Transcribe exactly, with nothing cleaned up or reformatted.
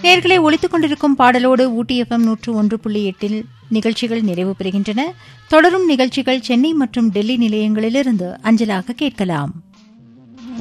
நேயர்களே, ஒலித்துக் கொண்டிருக்கும் பாடலோடு ஊட்டி எஃப்எம் நூற்று ஒன்று புள்ளி எட்டில் நிகழ்ச்சிகள் நிறைவு பெறுகின்றன. தொடரும் நிகழ்ச்சிகள் சென்னை மற்றும் டெல்லி நிலையங்களிலிருந்து அஞ்சலாக கேட்கலாம்.